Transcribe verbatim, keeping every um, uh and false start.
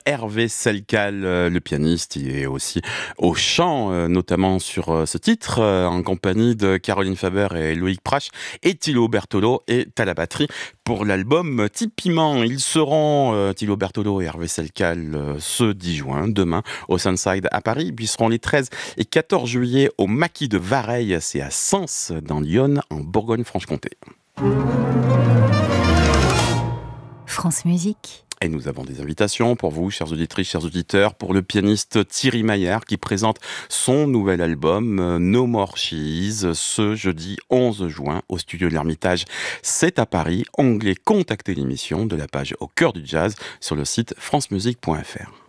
Hervé Selcal, euh, le pianiste. Il est aussi au chant, euh, notamment sur euh, ce titre, euh, en compagnie de Caroline Faber et Loïc Prache. Et Thilo Bertolo est à la batterie pour l'album Tipiment. Ils seront, euh, Thilo Bertolo et Hervé Selcal, euh, ce dix juin, demain, au Sunside à Paris. Puis ils seront les treize et quatorze juillet au Maquis de Vareille, c'est à Sens, dans l'Yonne, en Bourgogne-Franche-Comté. France Musique. Et nous avons des invitations pour vous, chers auditrices, chers auditeurs, pour le pianiste Thierry Maillard qui présente son nouvel album euh, No More Cheese ce jeudi onze juin au studio de l'Ermitage. C'est à Paris. Onglet Contacter l'émission de la page Au cœur du jazz sur le site francemusique point f r.